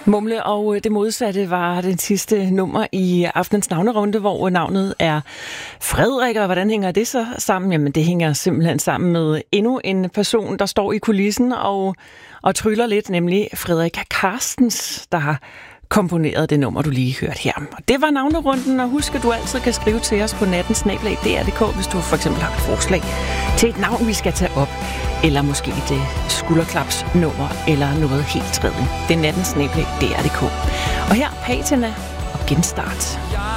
Mumle og det modsatte var den sidste nummer i aftenens navnerunde, hvor navnet er Frederik, og hvordan hænger det så sammen? Jamen det hænger simpelthen sammen med endnu en person, der står i kulissen og tryller lidt, nemlig Frederik Carstens, der har komponeret det nummer, du lige hørte her. Og det var navnerunden, og husk, at du altid kan skrive til os på natten@dr.dk, hvis du for eksempel har et forslag til et navn, vi skal tage op, eller måske et skulderklapsnummer, eller noget helt tredje. Det er natten@dr.dk. Og her Patina og Genstart.